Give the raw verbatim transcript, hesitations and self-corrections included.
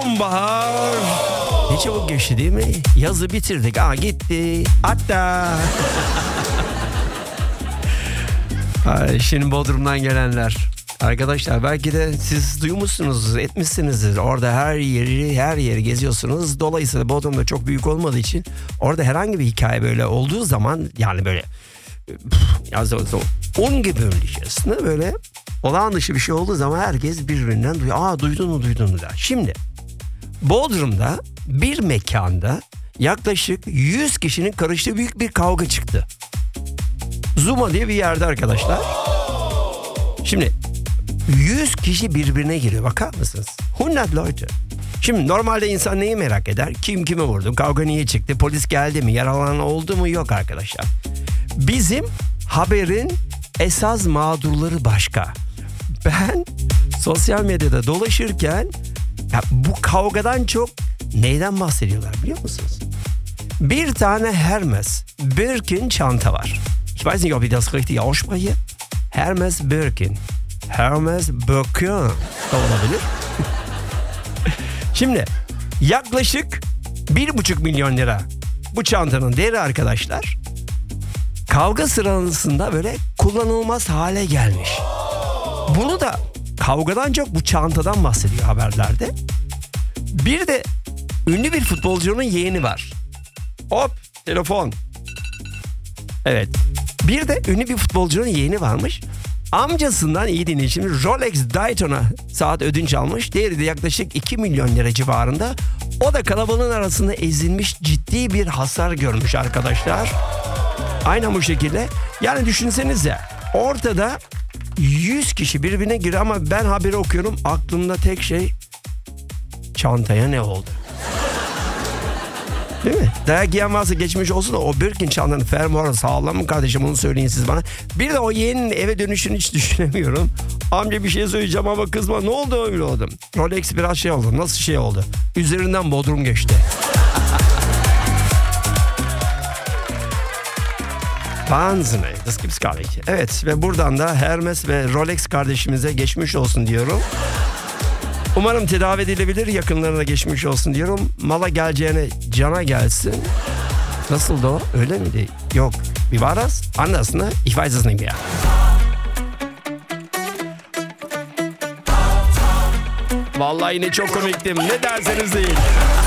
Sonbahar ne çabuk geçti değil mi? Yazı bitirdik. Aa gitti. Hatta. Ay, şimdi Bodrum'dan gelenler. Arkadaşlar belki de siz duymuşsunuz, etmişsinizdir. Orada her yeri, her yeri geziyorsunuz. Dolayısıyla Bodrum'da çok büyük olmadığı için orada herhangi bir hikaye böyle olduğu zaman yani böyle yazı un gibi ömrüşesinde böyle olağan dışı bir şey olduğu zaman herkes birbirinden duyuyor. Aa duydun mu duydun mu der. Şimdi Bodrum'da bir mekanda yaklaşık yüz kişinin karıştığı büyük bir kavga çıktı. Zuma diye bir yerde arkadaşlar. Şimdi yüz kişi birbirine giriyor. Bakar mısınız? hundert Leute. Şimdi normalde insan neyi merak eder? Kim kimi vurdu? Kavga niye çıktı? Polis geldi mi? Yaralanan oldu mu? Yok arkadaşlar. Bizim haberin esas mağdurları başka. Ben sosyal medyada dolaşırken ya bu kavgadan çok neyden bahsediyorlar biliyor musunuz? Bir tane Hermes Birkin çanta var. Ich weiß nicht, ob ich das richtig ausspreche. Hermes Birkin. Hermes Birkin da olabilir. Şimdi yaklaşık bir buçuk milyon lira bu çantanın değeri arkadaşlar. Kavga sırasında böyle kullanılmaz hale gelmiş. Bunu da kavgadan çok bu çantadan bahsediyor haberlerde. Bir de ünlü bir futbolcunun yeğeni var. Hop telefon. Evet. Bir de ünlü bir futbolcunun yeğeni varmış. Amcasından iyi dinleyin şimdi Rolex Daytona saat ödünç almış. Değeri de yaklaşık iki milyon lira civarında. O da kalabalığın arasında ezilmiş, ciddi bir hasar görmüş arkadaşlar. Aynen bu şekilde. Yani düşünsenize ortada yüz kişi birbirine giriyor ama ben haberi okuyorum. Aklımda tek şey çantaya ne oldu? Değil mi? Dayak yiyen varsa geçmiş olsun da o Birkin çantanın fermuarı sağlam mı kardeşim onu söyleyin siz bana. Bir de o yeğenin eve dönüşünü hiç düşünemiyorum. Amca bir şey söyleyeceğim ama kızma. Ne oldu öyle oldu? Rolex biraz şey oldu. Nasıl şey oldu? Üzerinden Bodrum geçti. Wahnsinn, das gibt's gar nicht. Evet ve buradan da Hermes ve Rolex kardeşimize geçmiş olsun diyorum. Umarım tedavi edilebilir, yakınlarına geçmiş olsun diyorum. Mala geleceğine cana gelsin. Nasıldı o? Öyle miydi? Yok. Wie war das? Anders ne? Ich weiß es nicht mehr. Vallahi yine çok komiktim. Ne derseniz deyin.